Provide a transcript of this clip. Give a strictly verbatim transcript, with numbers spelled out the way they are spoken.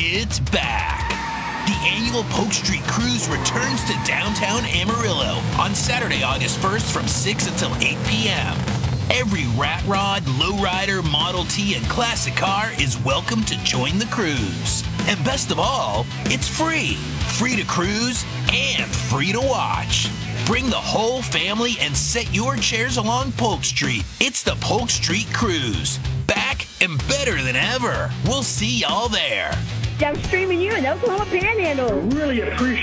It's back. The annual Polk Street Cruise returns to downtown Amarillo on Saturday, August first from six until eight p.m. Every rat rod, lowrider, Model T, and classic car is welcome to join the cruise. And best of all, it's free. Free to cruise and free to watch. Bring the whole family and set your chairs along Polk Street. It's the Polk Street Cruise. Back and better than ever. We'll see y'all there. I'm streaming you in Oklahoma Panhandle. Really appreciate